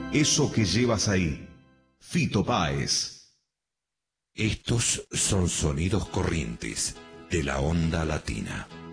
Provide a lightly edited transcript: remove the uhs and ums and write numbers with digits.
Eso que llevas ahí. Fito Páez. Estos son sonidos corrientes de la onda latina.